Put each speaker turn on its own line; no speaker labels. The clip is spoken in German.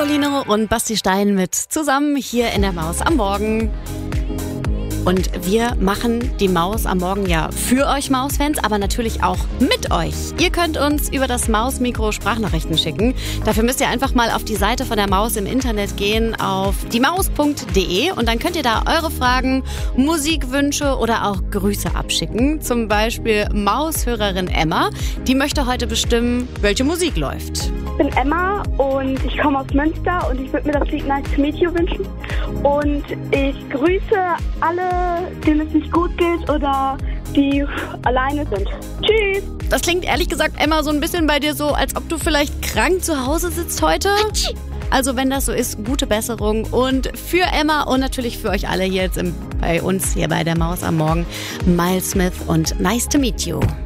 Pauline und Basti Stein mit zusammen hier in der Maus am Morgen. Und wir machen die Maus am Morgen ja für euch Mausfans, aber natürlich auch mit euch. Ihr könnt uns über das Maus-Mikro Sprachnachrichten schicken. Dafür müsst ihr einfach mal auf die Seite von der Maus im Internet gehen, auf diemaus.de, und dann könnt ihr da eure Fragen, Musikwünsche oder auch Grüße abschicken. Zum Beispiel Maushörerin Emma, die möchte heute bestimmen, welche Musik läuft.
Ich bin Emma und ich komme aus Münster und ich würde mir das Lied Nice to Meet You wünschen. Und ich grüße alle, denen es nicht gut geht oder die alleine sind. Tschüss!
Das klingt ehrlich gesagt, Emma, so ein bisschen bei dir so, als ob du vielleicht krank zu Hause sitzt heute. Also wenn das so ist, gute Besserung. Und für Emma und natürlich für euch alle hier jetzt bei uns hier bei der Maus am Morgen, Miles Smith und Nice to Meet You.